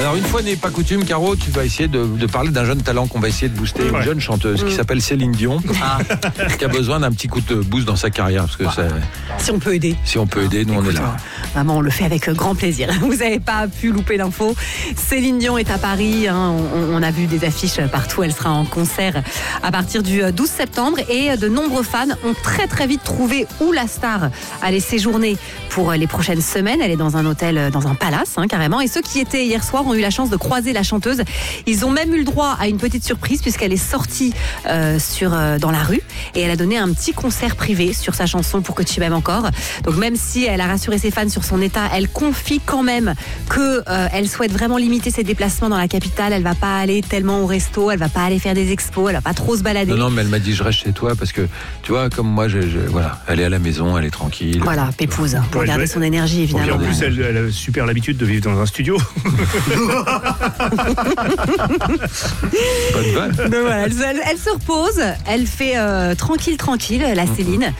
Alors une fois n'est pas coutume, Caro, tu vas essayer de parler d'un jeune talent qu'on va essayer de booster, une jeune chanteuse qui s'appelle Céline Dion, qui a besoin d'un petit coup de boost dans sa carrière, parce que si on peut aider. Si on peut aider, nous on est là. Vraiment, on le fait avec grand plaisir. Vous n'avez pas pu louper l'info. Céline Dion est à Paris. On a vu des affiches partout. Elle sera en concert à partir du 12 septembre. Et de nombreux fans ont très très vite trouvé où la star allait séjourner pour les prochaines semaines. Elle est dans un hôtel, dans un palace carrément. Et ceux qui étaient hier soir ont eu la chance de croiser la chanteuse. Ils ont même eu le droit à une petite surprise puisqu'elle est sortie dans la rue et elle a donné un petit concert privé sur sa chanson Pour que tu m'aimes encore. Donc même si elle a rassuré ses fans sur son état, elle confie quand même qu'elle souhaite vraiment limiter ses déplacements dans la capitale. Elle va pas aller tellement au resto, elle va pas aller faire des expos, elle va pas trop se balader. Non, mais elle m'a dit je reste chez toi parce que tu vois, comme moi, voilà, elle est à la maison, elle est tranquille. Voilà, pépouse, pour garder son énergie évidemment. En plus, elle a super l'habitude de vivre dans un studio. Pas de vanne. Donc voilà, elle se repose, elle fait tranquille, la Céline.